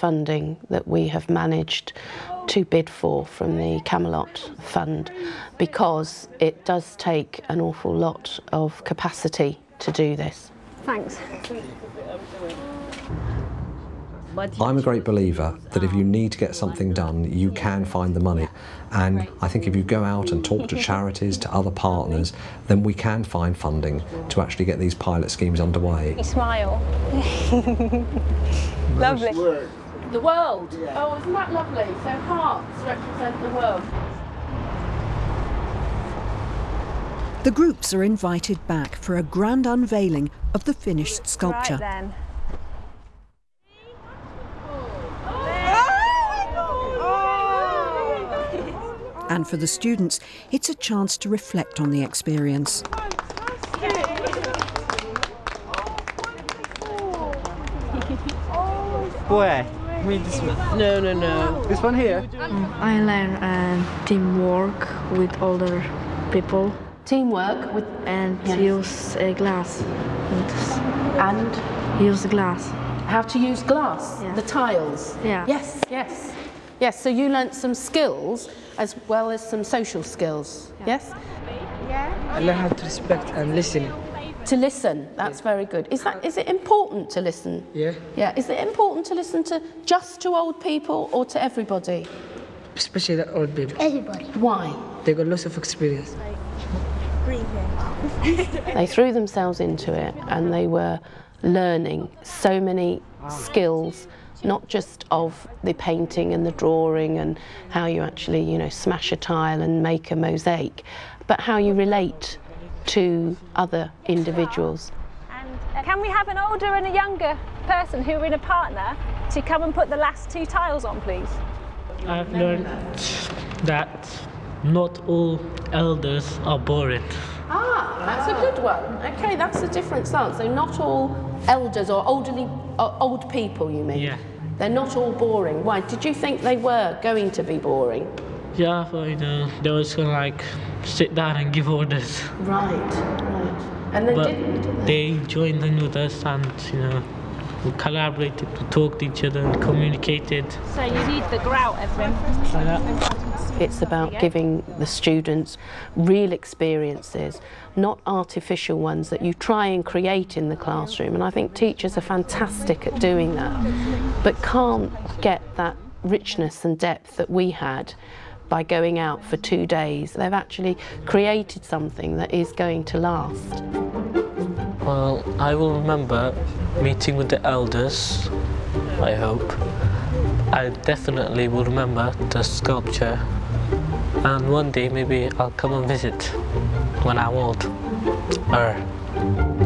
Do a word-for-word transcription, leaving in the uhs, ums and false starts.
funding that we have managed to bid for from the Camelot Fund, because it does take an awful lot of capacity to do this. Thanks. I'm a great believer that if you need to get something done, you can find the money. And I think if you go out and talk to charities, to other partners, then we can find funding to actually get these pilot schemes underway. You smile. Lovely. The world. Oh, isn't that lovely? So hearts represent the world. The groups are invited back for a grand unveiling of the finished sculpture. Right then. And for the students, it's a chance to reflect on the experience. Where? Read this one. No, no, no. This one here? I learn uh, teamwork with other people Teamwork with and Yes. use uh, glass. and Use glass. how to use glass, Yeah. the tiles. Yeah. Yes, yes. Yes, so you learnt some skills as well as some social skills, yes? I learn how to respect and listen. To listen, that's very good. Is that, is it important to listen? Yeah? Yeah, is it important to listen to just to old people or to everybody? Especially the old people. Everybody. Why? They got lots of experience. They threw themselves into it and they were learning so many skills, not just of the painting and the drawing and how you actually, you know, smash a tile and make a mosaic, but how you relate to other individuals. And can we have an older and a younger person who are in a partner to come and put the last two tiles on, please? I've learned that not all elders are boring. Ah, that's a good one. Okay, that's a different stance. So not all elders or elderly, uh, old people, you mean? Yeah. They're not all boring. Why? Did you think they were going to be boring? Yeah, but you know, they was gonna like sit down and give orders. Right, right. And they but didn't, did they? they joined in with us and, you know, we collaborated, we talked to each other and communicated. So you need the grout, Evelyn. Like that. It's about giving the students real experiences, not artificial ones that you try and create in the classroom. And I think teachers are fantastic at doing that, but can't get that richness and depth that we had by going out for two days. They've actually created something that is going to last. Well, I will remember meeting with the elders, I hope. I definitely will remember the sculpture. And one day maybe I'll come and visit when I'm old. Or